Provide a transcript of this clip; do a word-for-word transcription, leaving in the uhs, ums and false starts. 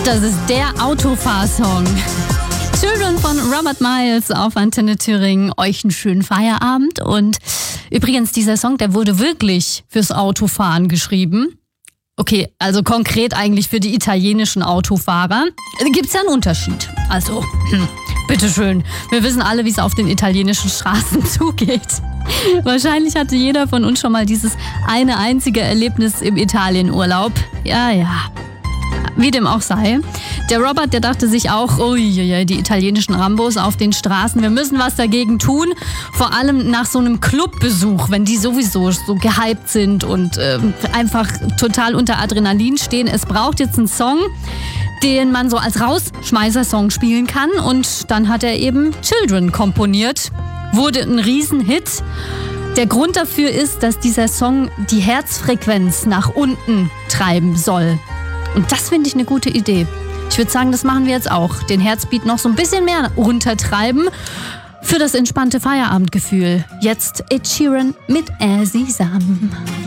das ist der Autofahrsong. Children von Robert Miles auf Antenne Thüringen. Euch einen schönen Feierabend. Und übrigens, dieser Song, der wurde wirklich fürs Autofahren geschrieben. Okay, also konkret eigentlich für die italienischen Autofahrer. Gibt's ja einen Unterschied. Also, hm, bitteschön. Wir wissen alle, wie es auf den italienischen Straßen zugeht. Wahrscheinlich hatte jeder von uns schon mal dieses eine einzige Erlebnis im Italienurlaub. Ja, ja. Wie dem auch sei. Der Robert, der dachte sich auch, oh je, die italienischen Rambos auf den Straßen, wir müssen was dagegen tun. Vor allem nach so einem Clubbesuch, wenn die sowieso so gehypt sind und äh, einfach total unter Adrenalin stehen. Es braucht jetzt einen Song, den man so als Rausschmeißer-Song spielen kann. Und dann hat er eben Children komponiert. Wurde ein Riesenhit. Der Grund dafür ist, dass dieser Song die Herzfrequenz nach unten treiben soll. Und das finde ich eine gute Idee. Ich würde sagen, das machen wir jetzt auch. Den Herzbeat noch so ein bisschen mehr runtertreiben für das entspannte Feierabendgefühl. Jetzt Ed Sheeran mit Azizam.